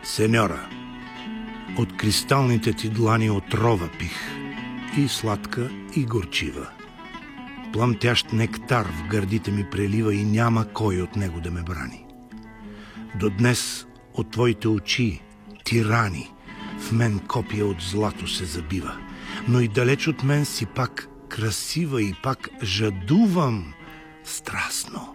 Сеньора, от кристалните ти длани отрова пих, и сладка, и горчива. Пламтящ нектар в гърдите ми прелива и няма кой от него да ме брани. До днес от твоите очи, тирани, в мен копия от злато се забива, но и далеч от мен си пак красива и пак жадувам страстно.